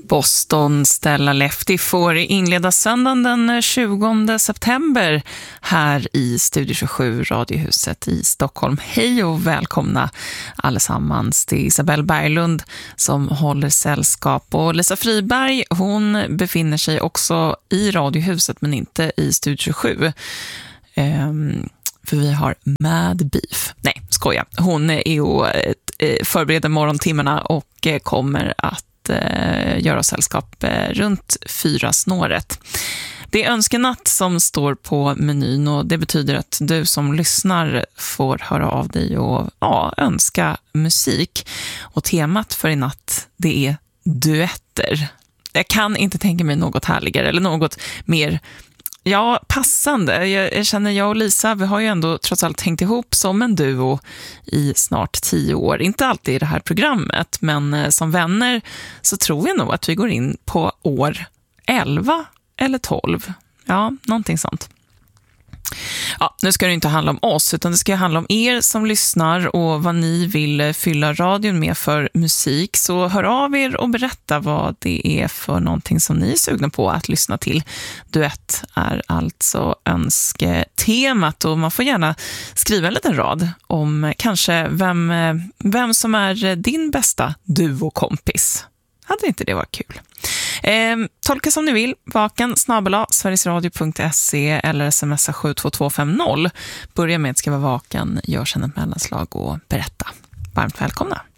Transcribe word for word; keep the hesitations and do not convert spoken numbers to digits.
Boston Stella Lefty får inleda söndagen den tjugonde september här i Studio tjugosju, Radiohuset i Stockholm. Hej och välkomna allesammans. Det är Isabelle Berglund som håller sällskap och Lisa Friberg, hon befinner sig också i Radiohuset men inte i Studio tjugosju. Ehm, för vi har Mad Beef. Nej, skoja. Hon är ju förbereder morgontimmarna och kommer att göra sällskap runt fyra snåret. Det är önskenatt som står på menyn och det betyder att du som lyssnar får höra av dig och ja, önska musik. Och temat för i natt, det är duetter. Jag kan inte tänka mig något härligare eller något mer ja, passande. Jag, jag känner jag och Lisa, vi har ju ändå trots allt hängt ihop som en duo i snart tio år. Inte alltid i det här programmet, men eh, som vänner så tror jag nog att vi går in på år elva eller tolv. Ja, någonting sånt. Ja, nu ska det inte handla om oss utan det ska handla om er som lyssnar och vad ni vill fylla radion med för musik. Så hör av er och berätta vad det är för någonting som ni är sugna på att lyssna till. Duett är alltså önsketemat och man får gärna skriva en liten rad om kanske vem, vem som är din bästa duokompis. Hade inte det varit kul? Eh, tolka som ni vill, vaken snabel-a sverigesradio punkt se eller smsa sju två två fem noll. Börja med att skriva vaken, gör sedan ett mellanslag och berätta. Varmt välkomna!